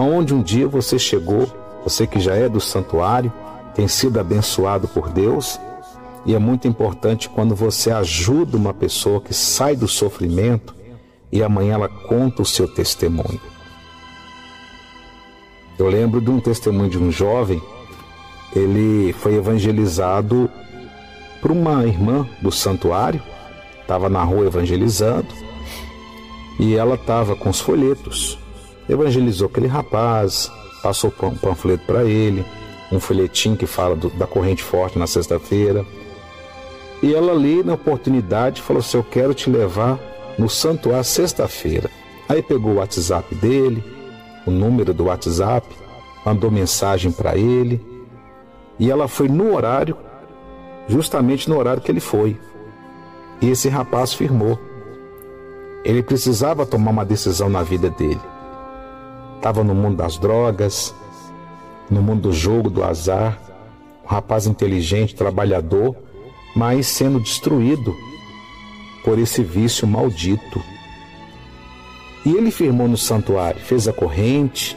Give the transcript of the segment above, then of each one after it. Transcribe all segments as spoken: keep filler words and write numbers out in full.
aonde um dia você chegou, você que já é do santuário, tem sido abençoado por Deus, e é muito importante quando você ajuda uma pessoa que sai do sofrimento e amanhã ela conta o seu testemunho. Eu lembro de um testemunho de um jovem, ele foi evangelizado por uma irmã do santuário, estava na rua evangelizando, e ela estava com os folhetos. Evangelizou aquele rapaz, passou um panfleto para ele, um folhetim que fala do, da corrente forte na sexta-feira. E ela ali, na oportunidade, falou assim: eu quero te levar no santuário sexta-feira. Aí pegou o WhatsApp dele, o número do WhatsApp, mandou mensagem para ele, e ela foi no horário, justamente no horário que ele foi. E esse rapaz firmou. Ele precisava tomar uma decisão na vida dele. Estava no mundo das drogas, no mundo do jogo, do azar, um rapaz inteligente, trabalhador, mas sendo destruído por esse vício maldito. E ele firmou no santuário, fez a corrente,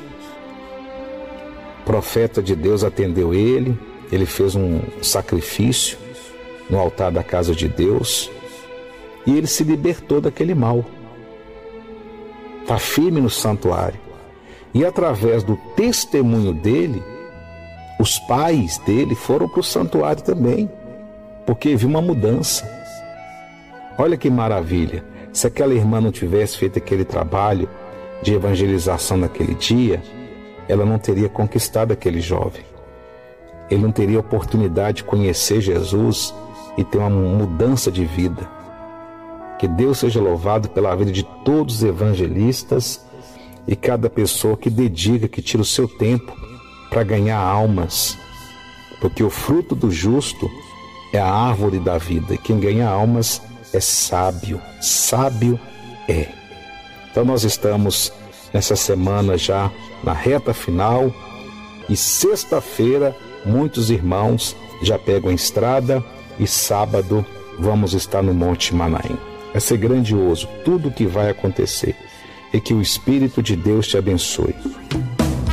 o profeta de Deus atendeu ele, ele fez um sacrifício no altar da casa de Deus, e ele se libertou daquele mal. Está firme no santuário. E através do testemunho dele, os pais dele foram para o santuário também, porque viu uma mudança. Olha que maravilha. Se aquela irmã não tivesse feito aquele trabalho de evangelização naquele dia, ela não teria conquistado aquele jovem. Ele não teria oportunidade de conhecer Jesus e ter uma mudança de vida. Que Deus seja louvado pela vida de todos os evangelistas e cada pessoa que dedica, que tira o seu tempo para ganhar almas. Porque o fruto do justo é a árvore da vida, e quem ganha almas é sábio, sábio é. Então nós estamos nessa semana já na reta final, e sexta-feira muitos irmãos já pegam a estrada, e sábado vamos estar no Monte Manaim. Vai ser grandioso tudo o que vai acontecer, e que o Espírito de Deus te abençoe.